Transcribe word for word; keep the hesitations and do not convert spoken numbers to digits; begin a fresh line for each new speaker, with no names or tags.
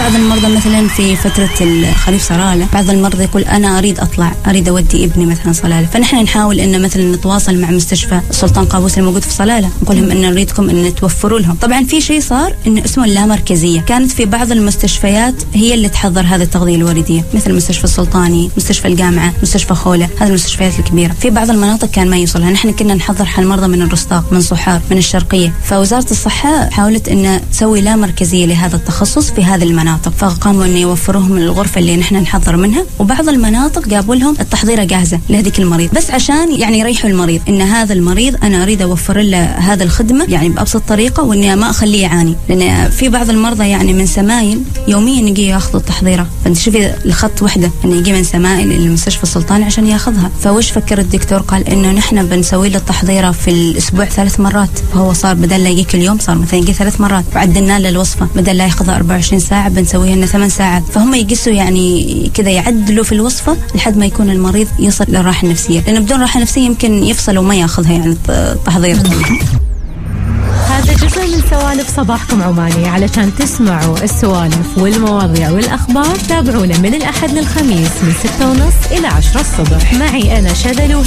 بعض المرضى مثلا في فترة الخريف صلالة، بعض المرضى يقول أنا أريد أطلع، أريد أودي ابني مثلا صلالة، فنحن نحاول إن مثلا نتواصل مع مستشفى السلطان قابوس الموجود في صلالة، نقول لهم إن نريدكم إن توفروا لهم. طبعا في شيء صار إن اسمه اللامركزية، كانت في بعض المستشفيات هي اللي تحضر هذه التغذية الوردية، مثل مستشفى السلطاني، مستشفى الجامعة، مستشفى خولة، هذه المستشفيات الكبيرة. في بعض المناطق كان ما يوصلها، نحن كنا نحضر حال مرضى من الرستاق، من صحار، من الشرقية، فوزارة الصحة حاولت إن تسوي لامركزية لهذا التخصص في هذه المناطق، فقاموا إن يوفروهم الغرفة اللي نحن نحضر منها، وبعض المناطق جابوا لهم التحضيرة جاهزة لهذيك المريض، بس عشان يعني يريحوا المريض إن هذا المريض أنا أريد أوفر له هذه الخدمة يعني بأبسط طريقة، وإني ما أخليه يعاني، لأن في بعض المرضى يعني من سمايل يوميا يجي ياخذ التحضيرة، فأنت شوفي الخط وحدة إنه يجي من سمايل للمستشفى السلطاني عشان ياخذها. فوش فكر الدكتور؟ قال إنه نحن بنسوي له التحضيرة في الأسبوع ثلاث مرات، فهو صار بدل لا يجيك اليوم صار مثلا يجي ثلاث مرات، وعدلنا له الوصفة بدل لا ياخذها أربعة وعشرين ساعة بنسويها لنا ثمان ساعات، فهم يقسوا يعني كذا يعدلوا في الوصفة لحد ما يكون المريض يصل للراحة النفسية، لأنه بدون راحة نفسية يمكن يفصل وما ياخذها يعني التحضيرة.
هذا جزء من سوالف صباحكم عماني، علشان تسمعوا السوالف والمواضيع والأخبار تابعونا من الأحد للخميس من ستة ونص إلى عشرة الصبح، معي أنا شذلو.